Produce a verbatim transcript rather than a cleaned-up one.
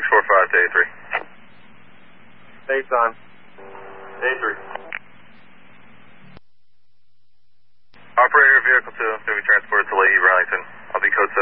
four five to A three. State's on. A three. Operator, vehicle two, going to be transported to Lady Burlington. I'll be code